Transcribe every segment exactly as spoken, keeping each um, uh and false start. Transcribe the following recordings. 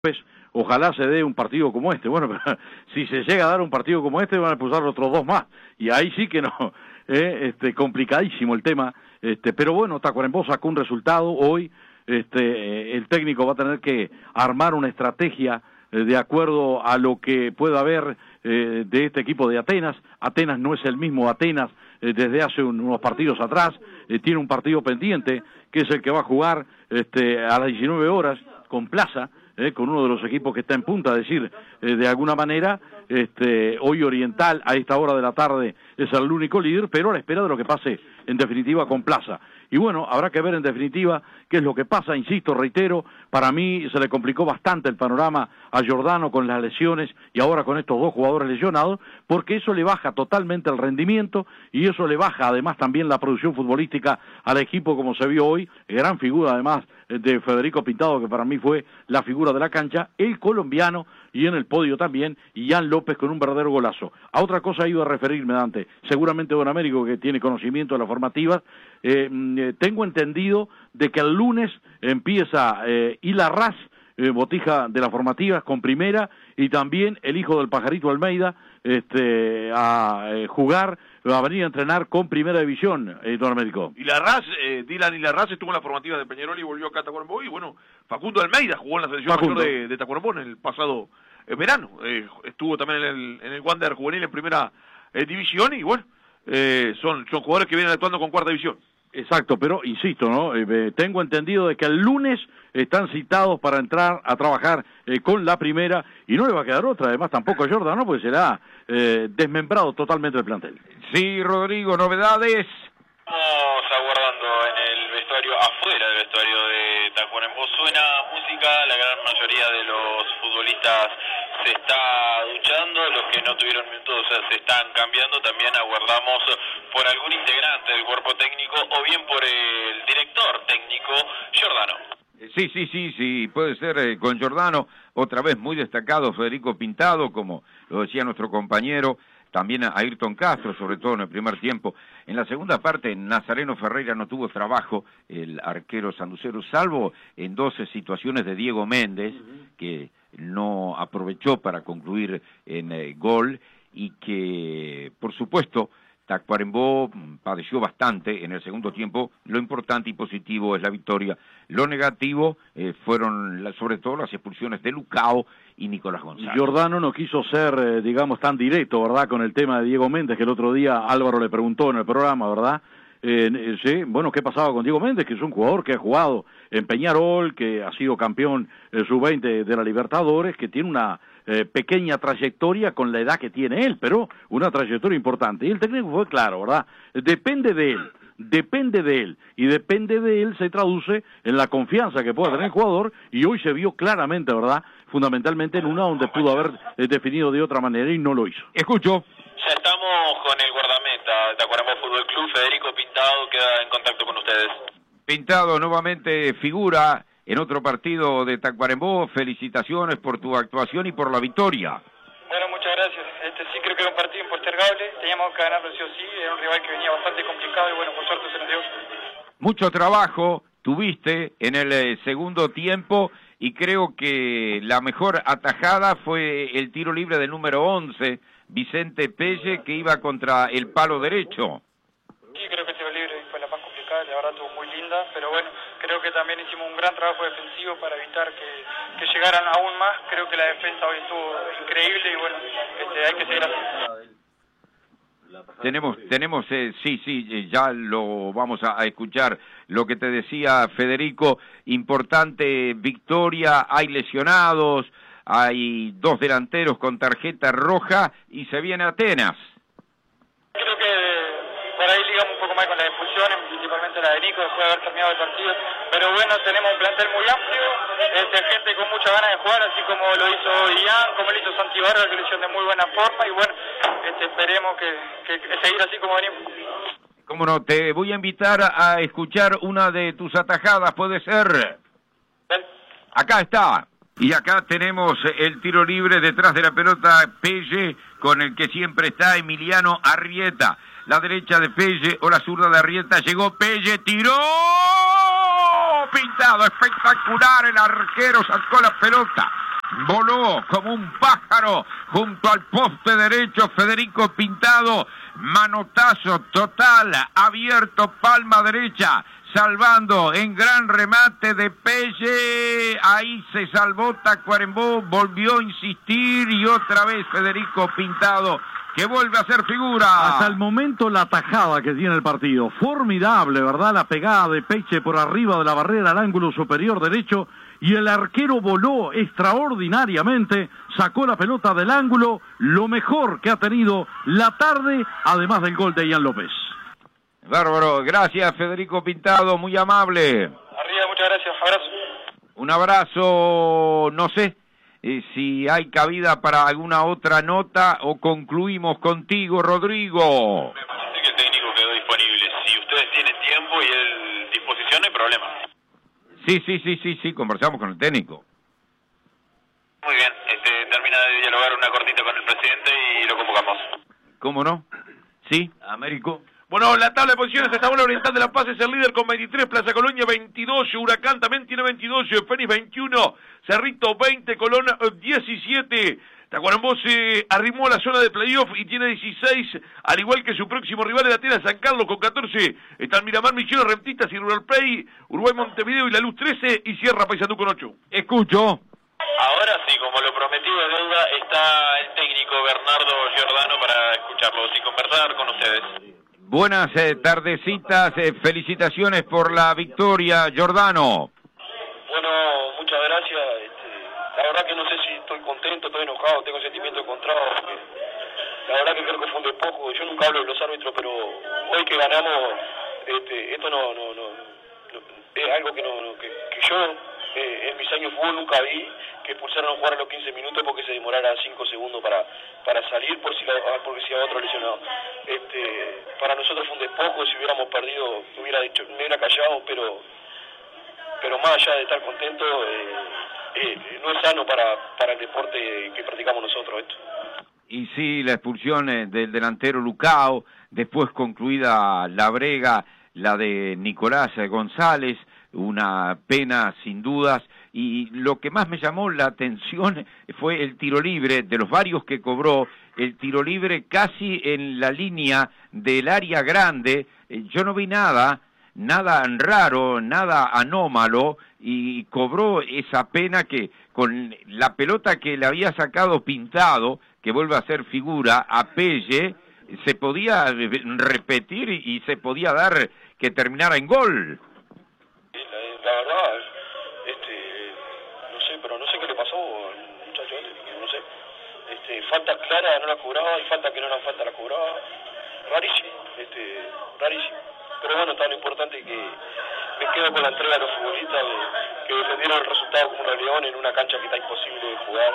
Pues, ojalá se dé un partido como este. Bueno, pero si se llega a dar un partido como este, van a expulsar otros dos más. Y ahí sí que no, eh, este, complicadísimo el tema. Este, pero bueno, Tacuarembó sacó un resultado hoy. Este, el técnico va a tener que armar una estrategia eh, de acuerdo a lo que pueda haber eh, de este equipo de Atenas. Atenas no es el mismo Atenas eh, desde hace un, unos partidos atrás. Eh, tiene un partido pendiente, que es el que va a jugar este, a las diecinueve horas con Plaza. Eh, con uno de los equipos que está en punta, es decir, eh, de alguna manera, este, hoy Oriental a esta hora de la tarde es el único líder, pero a la espera de lo que pase en definitiva con Plaza. Y bueno, habrá que ver en definitiva qué es lo que pasa, insisto, reitero, para mí se le complicó bastante el panorama a Giordano con las lesiones y ahora con estos dos jugadores lesionados, porque eso le baja totalmente el rendimiento y eso le baja además también la producción futbolística al equipo como se vio hoy, gran figura además de Federico Pintado, que para mí fue la figura de la cancha, el colombiano, y en el podio también, y Jan López con un verdadero golazo. A otra cosa iba a referirme, Dante, seguramente Don Américo, que tiene conocimiento de las formativas, eh, eh, tengo entendido de que el lunes empieza eh, Ilarraz, eh, botija de las formativas, con primera, y también el hijo del Pajarito Almeida, este, a eh, jugar, va a venir a entrenar con Primera División, eh, Don Américo. Ilarraz, eh, Dylan Ilarraz estuvo en la formativa de Peñarol y volvió acá a Tacuarembó, y bueno, Facundo Almeida jugó en la selección Facundo. mayor de, de Tacuarembó en el pasado eh, verano, eh, estuvo también en el, en el Wander juvenil en Primera eh, División, y bueno, eh, son, son jugadores que vienen actuando con Cuarta División. Exacto, pero insisto, ¿no? Eh, tengo entendido de que el lunes están citados para entrar a trabajar eh, con la primera y no le va a quedar otra, además tampoco a Jordan, ¿no? Porque será eh, desmembrado totalmente el plantel. Sí, Rodrigo, novedades. Estamos aguardando en el vestuario, afuera del vestuario de Tacuarembó, suena música, la gran mayoría de los futbolistas se está duchando, los que no tuvieron minutos se están cambiando, también aguardamos por algún integrante del cuerpo técnico o bien por el director técnico, Giordano. Sí, sí, sí, sí, puede ser eh, con Giordano, otra vez muy destacado Federico Pintado, como lo decía nuestro compañero, también a Ayrton Castro, sobre todo en el primer tiempo. En la segunda parte, Nazareno Ferreira no tuvo trabajo, el arquero sanducero, salvo en doce situaciones de Diego Méndez, uh-huh. que no aprovechó para concluir en eh, gol, y que, por supuesto, Tacuarembó padeció bastante en el segundo tiempo. Lo importante y positivo es la victoria. Lo negativo eh, fueron la, sobre todo las expulsiones de Lucao y Nicolás González. Giordano no quiso ser, eh, digamos, tan directo, ¿verdad?, con el tema de Diego Méndez, que el otro día Álvaro le preguntó en el programa, ¿verdad? Eh, eh, sí, bueno, ¿qué pasaba con Diego Méndez? Que es un jugador que ha jugado en Peñarol, que ha sido campeón eh, sub veinte de la Libertadores, que tiene una eh, pequeña trayectoria con la edad que tiene él, pero una trayectoria importante. Y el técnico fue claro, ¿verdad? Depende de él, depende de él, y depende de él se traduce en la confianza que pueda tener el jugador, y hoy se vio claramente, ¿verdad?, fundamentalmente en una donde pudo haber eh, definido de otra manera y no lo hizo. Escucho. Ya estamos con el guardameta de Tacuarembó Fútbol Club, Federico Pintado, queda en contacto con ustedes. Pintado nuevamente figura en otro partido de Tacuarembó, felicitaciones por tu actuación y por la victoria. Bueno, muchas gracias. Este sí creo que era un partido impostergable, teníamos que ganarlo sí o sí, era un rival que venía bastante complicado y bueno, por suerte se nos dio. Mucho trabajo tuviste en el eh, segundo tiempo y creo que la mejor atajada fue el tiro libre del número once, Vicente Pelle, que iba contra el palo derecho. Sí, creo que el tiro libre fue la más complicada, la verdad estuvo muy linda, pero bueno, creo que también hicimos un gran trabajo defensivo para evitar que, que llegaran aún más. Creo que la defensa hoy estuvo increíble y bueno, este, hay que seguir así. Tenemos, tenemos, eh, sí, sí, ya lo vamos a, a escuchar, lo que te decía Federico, importante victoria, hay lesionados, hay dos delanteros con tarjeta roja y se viene Atenas. Creo que por ahí ligamos un poco más con las expulsiones, principalmente la de Nico después de haber terminado el partido, pero bueno, tenemos un plantel muy amplio, este, gente con muchas ganas de jugar, así como lo hizo Ian, como lo hizo Santi Barra, que lo hicieron de muy buena forma, y bueno, este, esperemos que, que, que seguir así como venimos. Cómo no, te voy a invitar a escuchar una de tus atajadas, ¿puede ser? Dale. Acá está. Y acá tenemos el tiro libre detrás de la pelota Pelle, con el que siempre está Emiliano Arrieta. La derecha de Pelle o la zurda de Arrieta, llegó Pelle, tiró, Pintado, espectacular, el arquero sacó la pelota voló como un pájaro junto al poste derecho Federico Pintado, manotazo total, abierto, palma derecha, salvando en gran remate de Pelle, ahí se salvó Tacuarembó, volvió a insistir y otra vez Federico Pintado, que vuelve a ser figura. Hasta el momento la tajada que tiene el partido, formidable, ¿verdad? La pegada de Peche por arriba de la barrera al ángulo superior derecho, y el arquero voló extraordinariamente, sacó la pelota del ángulo, lo mejor que ha tenido la tarde, además del gol de Ian López. Bárbaro, gracias Federico Pintado, muy amable. Arriba, muchas gracias, abrazo. Un abrazo, no sé eh, si hay cabida para alguna otra nota o concluimos contigo, Rodrigo. Me parece que el técnico quedó disponible. Si ustedes tienen tiempo y él disposición, no hay problema. Sí, sí, sí, sí, sí, conversamos con el técnico. Muy bien, este, termina de dialogar una cortita con el presidente y lo convocamos. ¿Cómo no? Sí, Américo. Bueno, la tabla de posiciones, esta bola Oriental de La Paz es el líder con veintitrés, Plaza Colonia veintidós, Huracán también tiene veintidós, Fénix veintiuno, Cerrito veinte, Colón diecisiete, Tacuarembó se arrimó a la zona de playoff y tiene dieciséis, al igual que su próximo rival de la tela, San Carlos con catorce, están Miramar, Michelo, Rentistas y Rural Play, Uruguay, Montevideo y La Luz trece y cierra Paysandú con ocho. Escucho. Ahora sí, como lo prometido de deuda, está el técnico Bernardo Giordano para escucharlos y conversar con ustedes. Buenas eh, tardecitas, eh, felicitaciones por la victoria, Giordano. Bueno, muchas gracias. Este, la verdad que no sé si estoy contento, estoy enojado, tengo sentimientos encontrados. Porque la verdad que creo que fue un despojo. Yo nunca hablo de los árbitros, pero hoy que ganamos, este, esto no, no, no, no es algo que, no, no, que, que yo eh, en mis años de fútbol nunca vi, que expulsaron a jugar a los quince minutos porque se demorara cinco segundos para, para salir por si la, porque si a otro lesionado. Este, para nosotros fue un despojo, si hubiéramos perdido, hubiera dicho, me hubiera callado, pero pero más allá de estar contento, eh, eh, no es sano para, para el deporte que practicamos nosotros esto. Y sí, la expulsión eh, del delantero Lucao, después concluida la brega, la de Nicolás González, una pena sin dudas, y lo que más me llamó la atención fue el tiro libre, de los varios que cobró, el tiro libre casi en la línea del área grande. Yo no vi nada, nada raro, nada anómalo, y cobró esa pena que con la pelota que le había sacado Pintado, que vuelve a ser figura, a Pelle, se podía repetir y se podía dar que terminara en gol. La verdad, este, no sé, pero no sé qué le pasó al muchacho este, no sé. Este, falta clara no la cobraba y falta que no eran falta la cobraba. Rarísimo, este, rarísimo. Pero bueno, está lo importante que me quedo con la entrega de los futbolistas de, que defendieron el resultado como una león en una cancha que está imposible de jugar.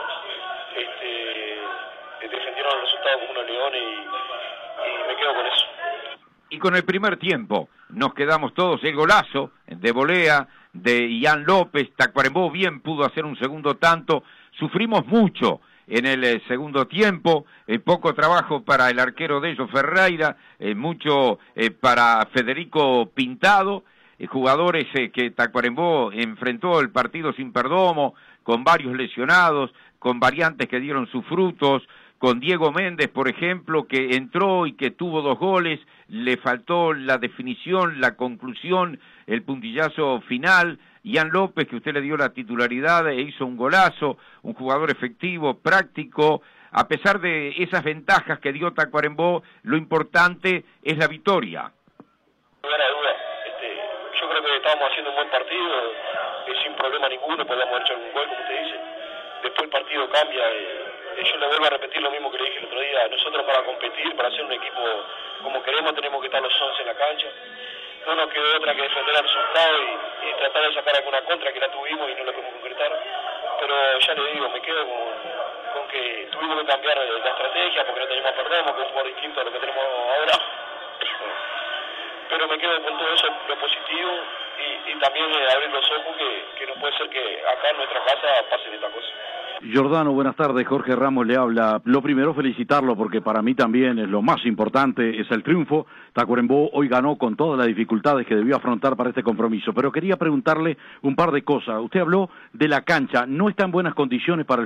Este, defendieron el resultado como unos leones y, y me quedo con eso. Y con el primer tiempo nos quedamos todos, el golazo de volea de Ian López, Tacuarembó bien pudo hacer un segundo tanto, sufrimos mucho en el eh, segundo tiempo, eh, poco trabajo para el arquero de ellos, Ferreira, eh, mucho eh, para Federico Pintado, eh, jugadores eh, que Tacuarembó enfrentó el partido sin Perdomo, con varios lesionados, con variantes que dieron sus frutos, con Diego Méndez, por ejemplo, que entró y que tuvo dos goles, le faltó la definición, la conclusión, el puntillazo final. Ian López, que usted le dio la titularidad, e hizo un golazo, un jugador efectivo, práctico. A pesar de esas ventajas que dio Tacuarembó, lo importante es la victoria. No hay duda. Este, yo creo que estábamos haciendo un buen partido, eh, sin problema ninguno, podíamos haber hecho un gol, como usted dice. Después el partido cambia. Eh, yo le vuelvo a repetir lo mismo que le dije el otro día. Nosotros para competir, para ser un equipo como queremos, tenemos que estar los once en la cancha. No nos quedó otra que defender el resultado y, y tratar de sacar alguna contra que la tuvimos y no la pudimos concretar. Pero ya le digo, me quedo con, con que tuvimos que cambiar la estrategia porque no teníamos Perdomo, que es un jugador distinto a lo que tenemos ahora. Pero me quedo con todo eso, lo positivo, y, y también eh, abrir los ojos que, que no puede ser que acá en nuestra casa pasen esta cosa. Giordano, buenas tardes, Jorge Ramos le habla. Lo primero, felicitarlo porque para mí también es lo más importante, es el triunfo. Tacuarembó hoy ganó con todas las dificultades que debió afrontar para este compromiso, pero quería preguntarle un par de cosas. Usted habló de la cancha, no está en buenas condiciones para el